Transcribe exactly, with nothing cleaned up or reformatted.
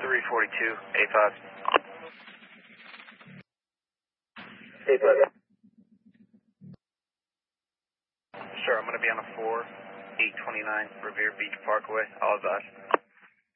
three forty-two, A five. A five. Sure, I'm going to be on a four, eight twenty-nine Revere Beach Parkway. I'll advise.